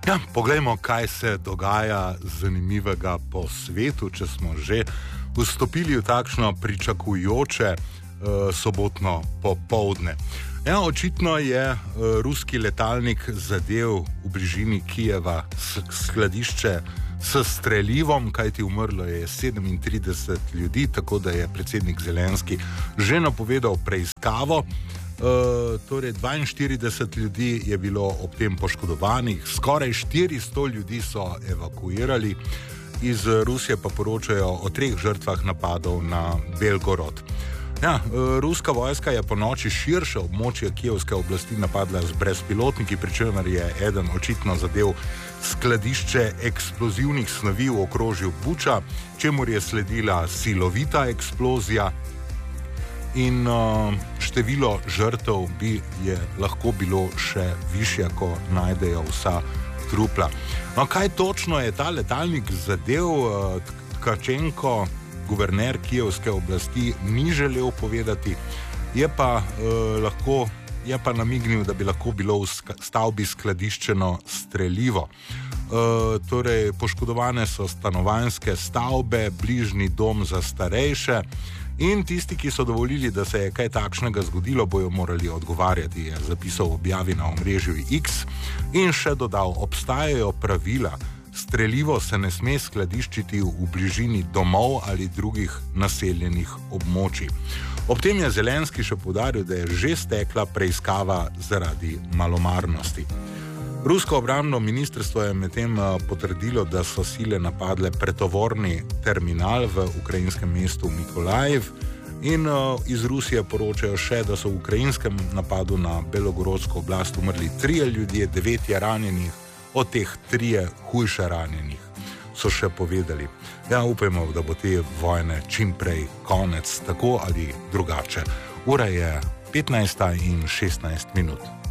Ja, poglejmo, kaj se dogaja zanimivega po svetu, če smo že vstopili v takšno pričakujoče sobotno popoldne. Ja, očitno je ruski letalnik zadev v bližini Kijeva skladišče s strelivom, kajti umrlo je 37 ljudi, tako da je predsednik Zelenski že napovedal preiskavo. Torej 42 ljudi je bilo ob tem poškodovanih, skoraj 400 ljudi so evakuirali, iz Rusije pa poročajo o 3 žrtvah napadov na Belgorod. Ja, ruska vojska je po noči širše območje kijevske oblasti napadla z brezpilotniki, pri čemer je eden očitno zadev skladišče eksplozivnih snovi v okrožju Buča, čemur je sledila silovita eksplozija. In število žrtev je lahko bilo še višje, ko najdejo vsa trupla. No, kaj točno je ta letalnik zadev? Tkačenko, guverner kijevske oblasti, ni želel povedati, je pa namignil, da bi lahko bilo v stavbi skladiščeno strelivo. Torej, poškodovane so stanovanjske stavbe, bližnji dom za starejše. In tisti, ki so dovolili, da se je kaj takšnega zgodilo, bojo morali odgovarjati, je zapisal v objavi na omrežju X in še dodal: obstajajo pravila, strelivo se ne sme skladiščiti v bližini domov ali drugih naseljenih območij. Ob tem je Zelenski še poudaril, da je že stekla preiskava zaradi malomarnosti. Rusko obrambno ministrstvo je medtem potrdilo, da so sile napadle pretovorni terminal v ukrajinskem mestu Mikolajev in iz Rusije poročajo še, da so v ukrajinskem napadu na belogorodsko oblast umrli 3 ljudje, 9 je ranjenih, od teh 3 hujše ranjenih, so še povedali. Ja, upajmo, da bo te vojne čim prej konec, tako ali drugače. Ura je 15:16.